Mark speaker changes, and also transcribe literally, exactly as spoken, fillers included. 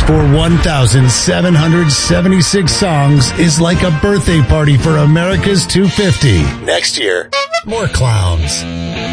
Speaker 1: for one thousand seven hundred seventy-six songs is like a birthday party for America's two fifty. Next year, more clowns.